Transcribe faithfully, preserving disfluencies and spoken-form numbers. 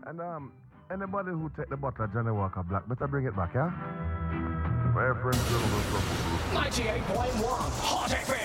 And um, anybody who take the bottle of Johnny Walker Black, better bring it back, yeah? My friends, ninety-eight point one Hot F M.